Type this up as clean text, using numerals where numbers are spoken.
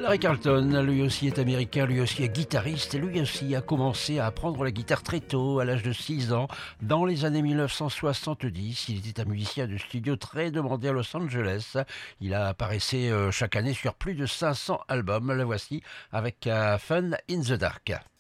Larry Carlton, lui aussi est américain, lui aussi est guitariste et lui aussi a commencé à apprendre la guitare très tôt, à l'âge de 6 ans. Dans les années 1970, il était un musicien de studio très demandé à Los Angeles. Il a apparaissé chaque année sur plus de 500 albums. Le voici avec Fun in the Dark.